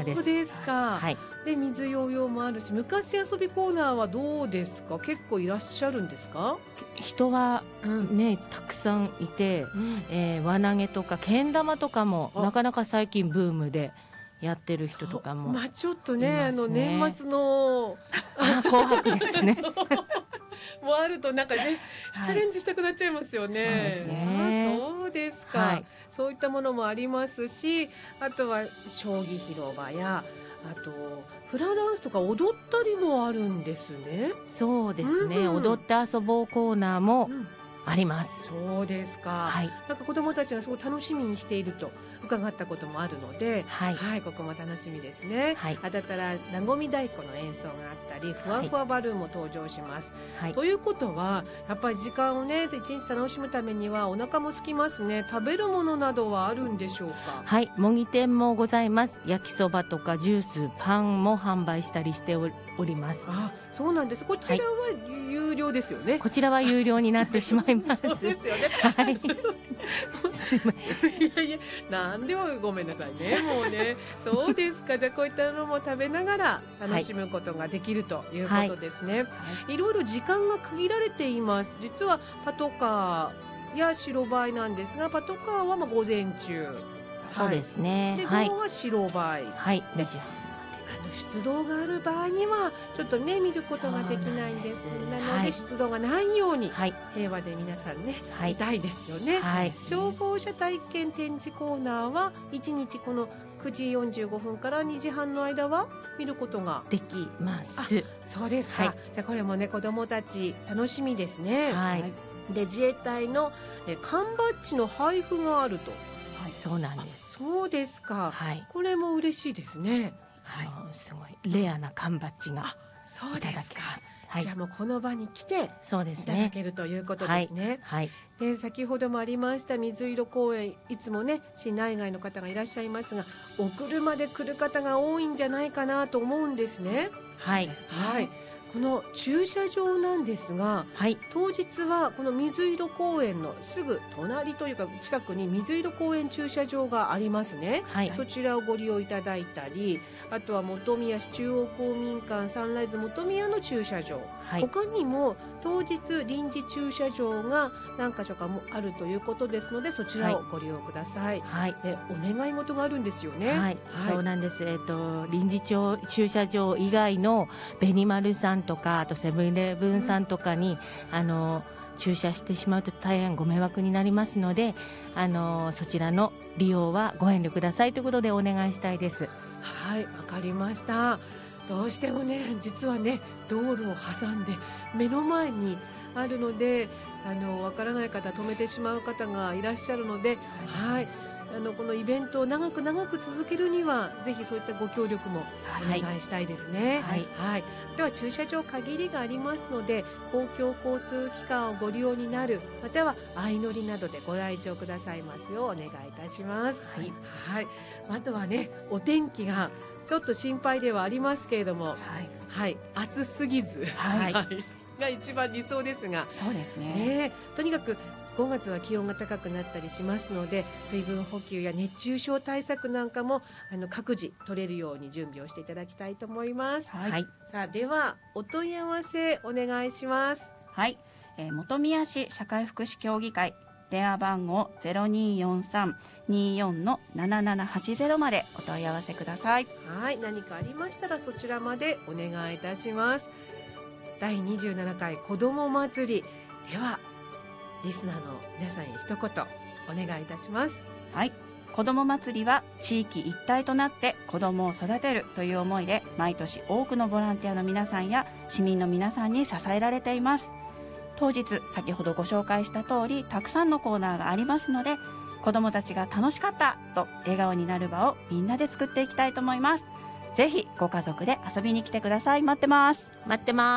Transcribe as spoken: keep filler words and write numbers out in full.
です。 そうですか、 はい、 で水ヨーヨーもあるし、昔遊びコーナーはどうですか？結構いらっしゃるんですか？ 人はうんね、たくさんいて、 うんえー輪投げとかけん玉とかもあなかなか最近ブームでやってる人とかも。 そうまあちょっとね、 いまあのすね年末のあ紅白ですねもあるとなんかね、 はいチャレンジしたくなっちゃいますよね。 そうですねあそうですか、 はい、 そういったものもありますし、あとは将棋広場や、あとフラダンスとか踊ったりもあるんですね。 そうですね、 うん踊って遊ぼうコーナーもうんあります。 そうですか、 はい、 なんか子どもたちがすごい楽しみにしていると伺ったこともあるので、 はいはい、ここも楽しみですね。 はいあだったらなごみ太鼓の演奏があったり、ふわふわバルーンも登場します。 はい、 ということはやっぱり時間をね一日楽しむためにはお腹も空きますね。食べるものなどはあるんでしょうか？ はい、模擬店もございます。焼きそばとかジュース、パンも販売したりしております。 あ、そうなんです。こちらは有料ですよね。 こちらは有料になってしまいます。 そうですよね。 はい、すいません。 いやいや、なんでもごめんなさいね。もうね、そうですか。じゃあこういったのも食べながら楽しむことができるということですね。いろいろ時間が区切られています。実はパトカーや白バイなんですが、パトカーはまあ午前中。 そうですね。 で、 はい午後は白バイ。 はい、 でにじはんあの出動がある場合にはちょっとね見ることができないんです。 そうなんですなので、 はい出動がないようにはい、 平和で皆さんね、 はいいたいですよね。 はい、 消防車体験展示コーナーはいちにちこのくじよんじゅうごふんからにじはんの間は見ることができます。 そうですか、 はいじゃあこれもね子どもたち楽しみですね。 はい、 で自衛隊のえ缶バッジの配布があると。 そうなんです。 そうですか、 はい、 これも嬉しいですね。 はい、すごいレアな缶バッジがそういただですか、 けます。はいじゃあもうこの場に来てそうでいただすね。 けるということですね。 はい、 で先ほどもありました水色公園、いつもね市内外の方がいらっしゃいますが、お車で来る方が多いんじゃないかなと思うんですね。 はい、 はい、この駐車場なんですが、 はい、 当日はこの水色公園のすぐ隣というか近くに水色公園駐車場がありますね。 はい、 そちらをご利用いただいたり、あとは本宮市中央公民館サンライズ本宮の駐車場、 はい、 他にも当日臨時駐車場が何か所かもあるということですので、そちらをご利用ください。 はい、 でお願い事があるんですよね。 はい、そうなんです。えっと臨時駐駐車場以外のベニマルさんとか、あとセブンイレブンさんとかに、うん、あの駐車してしまうと大変ご迷惑になりますので、あのそちらの利用はご遠慮くださいということでお願いしたいです。 はい、わかりました。どうしてもね、実はね、道路を挟んで目の前にあるので、あのわからない方、止めてしまう方がいらっしゃるので、はい、あのこのイベントを長く長く続けるには、ぜひそういったご協力もお願いしたいですね。 はい、 はい、では駐車場限りがありますので、公共交通機関をご利用になる、または相乗りなどでご来場くださいますようお願いいたします。 はい、 はい、あとはね、お天気がちょっと心配ではありますけれども、 はい、 はい、暑すぎず、 はい、 が一番理想ですが、 そうですね。 ね、とにかくごがつは気温が高くなったりしますので、水分補給や熱中症対策なんかもあの各自取れるように準備をしていただきたいと思います。 はい。 はい、 さあではお問い合わせお願いします。 はい、えー、本宮市社会福祉協議会電話番号 ゼロにーよんさん にーよん のななななはちゼロ までお問い合わせください。 はい、何かありましたらそちらまでお願いいたします。だいにじゅうななかい子ども祭りでは、リスナーの皆さんに一言お願いいたします。 はい、子ども祭りは地域一体となって子どもを育てるという思いで、毎年多くのボランティアの皆さんや市民の皆さんに支えられています。当日先ほどご紹介した通り、たくさんのコーナーがありますので、子どもたちが楽しかったと笑顔になる場をみんなで作っていきたいと思います。ぜひご家族で遊びに来てください。待ってます。 待ってます。